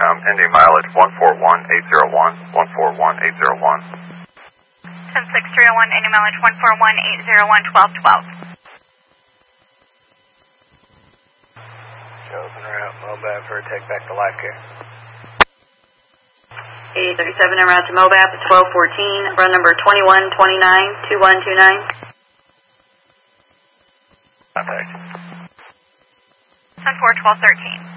ending mileage 141801, 141801. 10301, ending mileage 141-801, 1212. Chosen route, Mobap for a take back to life care. 837 en route to Mobap, 1214, run number 2129-2129. Contact. 141-1213.